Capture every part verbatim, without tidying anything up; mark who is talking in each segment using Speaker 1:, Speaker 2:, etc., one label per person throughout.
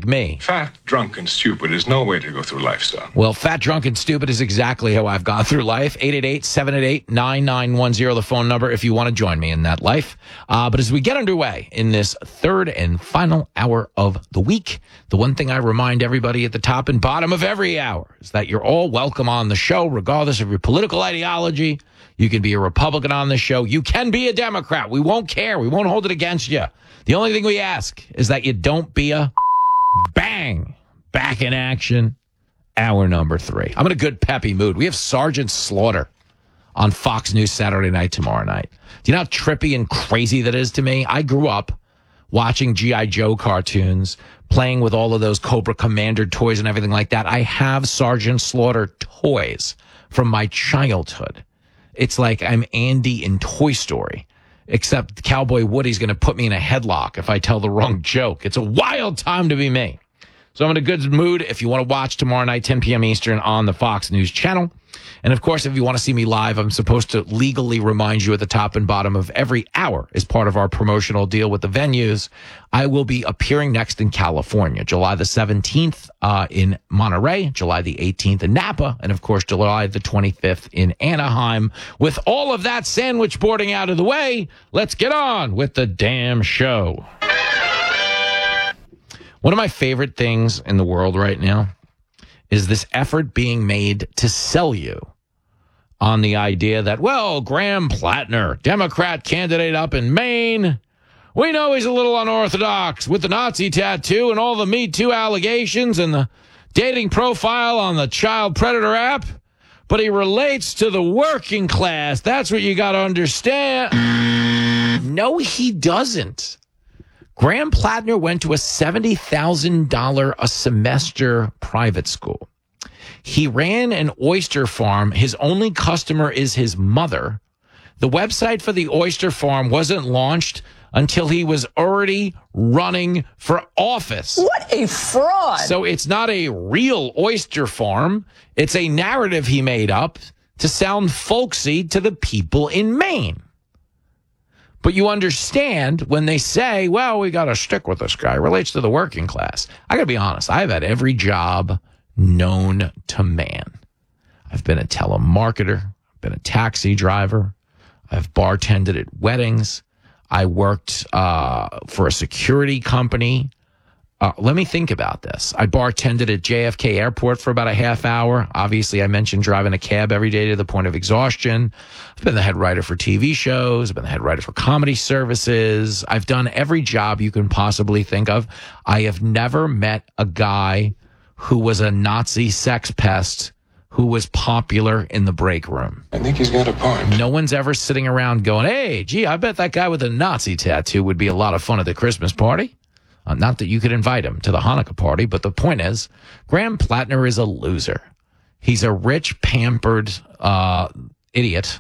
Speaker 1: like me.
Speaker 2: Fat, drunk, and stupid is no way to go through life, son.
Speaker 1: Well, fat, drunk, and stupid is exactly how I've gone through life. eight eight eight, seven eight eight, nine nine one zero, the phone number if you want to join me in that life. Uh, but as we get underway in this third and final hour of the week, the one thing I remind everybody at the top and bottom of every hour is that you're all welcome on the show, regardless of your political ideology. You can be a Republican on the show. You can be a Democrat. We won't care. We won't hold it against you. The only thing we ask is that you don't be a bang. Back in action. Hour number three. I'm in a good peppy mood. We have Sergeant Slaughter on Fox News Saturday night tomorrow night. Do you know how trippy and crazy that is to me? I grew up watching G I. Joe cartoons, playing with all of those Cobra Commander toys and everything like that. I have Sergeant Slaughter toys from my childhood. It's like I'm Andy in Toy Story, except Cowboy Woody's going to put me in a headlock if I tell the wrong joke. It's a wild time to be me. So I'm in a good mood if you want to watch tomorrow night, ten p.m. Eastern on the Fox News channel. And, of course, if you want to see me live, I'm supposed to legally remind you at the top and bottom of every hour as part of our promotional deal with the venues. I will be appearing next in California, July the seventeenth uh, in Monterey, July the eighteenth in Napa, and, of course, July the twenty-fifth in Anaheim. With all of that sandwich boarding out of the way, let's get on with the damn show. One of my favorite things in the world right now is this effort being made to sell you on the idea that, well, Graham Plattner, Democrat candidate up in Maine, we know he's a little unorthodox with the Nazi tattoo and all the Me Too allegations and the dating profile on the child predator app, but he relates to the working class. That's what you got to understand. No, he doesn't. Graham Plattner went to a seventy thousand dollars a semester private school. He ran an oyster farm. His only customer is his mother. The website for the oyster farm wasn't launched until he was already running for office.
Speaker 3: What a fraud.
Speaker 1: So it's not a real oyster farm. It's a narrative he made up to sound folksy to the people in Maine. But you understand when they say, well, we got to stick with this guy. Relates to the working class. I got to be honest. I've had every job known to man. I've been a telemarketer. I've been a taxi driver. I've bartended at weddings. I worked uh, for a security company. Uh, let me think about this. I bartended at J F K Airport for about a half hour. Obviously, I mentioned driving a cab every day to the point of exhaustion. I've been the head writer for T V shows. I've been the head writer for comedy services. I've done every job you can possibly think of. I have never met a guy who was a Nazi sex pest who was popular in the break room.
Speaker 2: I think he's got a point.
Speaker 1: No one's ever sitting around going, hey, gee, I bet that guy with a Nazi tattoo would be a lot of fun at the Christmas party. Uh, not that you could invite him to the Hanukkah party, but the point is, Graham Plattner is a loser. He's a rich, pampered uh, idiot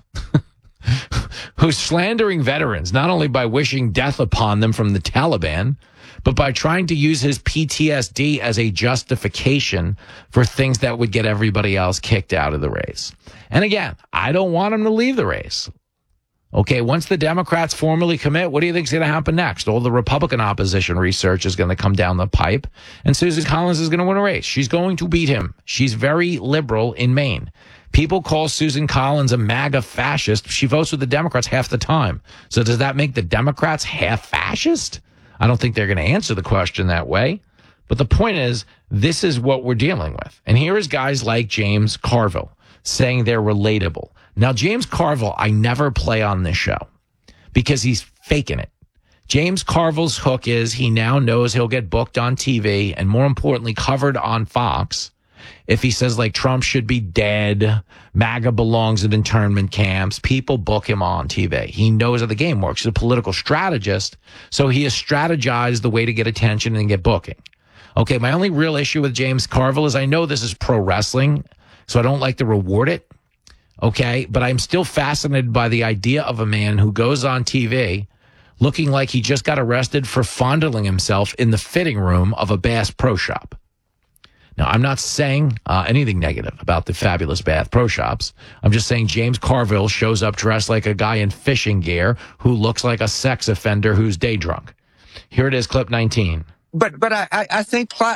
Speaker 1: who's slandering veterans, not only by wishing death upon them from the Taliban, but by trying to use his P T S D as a justification for things that would get everybody else kicked out of the race. And again, I don't want him to leave the race. Okay, once the Democrats formally commit, what do you think is going to happen next? All the Republican opposition research is going to come down the pipe, and Susan Collins is going to win a race. She's going to beat him. She's very liberal in Maine. People call Susan Collins a MAGA fascist. She votes with the Democrats half the time. So does that make the Democrats half fascist? I don't think they're going to answer the question that way. But the point is, this is what we're dealing with. And here is guys like James Carville saying they're relatable. Now, James Carville, I never play on this show because he's faking it. James Carville's hook is he now knows he'll get booked on T V and, more importantly, covered on Fox if he says, like, Trump should be dead, MAGA belongs in internment camps. People book him on T V. He knows how the game works. He's a political strategist, so he has strategized the way to get attention and get booking. Okay, my only real issue with James Carville is I know this is pro wrestling, so I don't like to reward it. Okay, but I'm still fascinated by the idea of a man who goes on T V looking like he just got arrested for fondling himself in the fitting room of a Bass Pro Shop. Now, I'm not saying uh, anything negative about the fabulous Bass Pro Shops. I'm just saying James Carville shows up dressed like a guy in fishing gear who looks like a sex offender who's day drunk. Here it is, clip nineteen.
Speaker 4: But but I, I think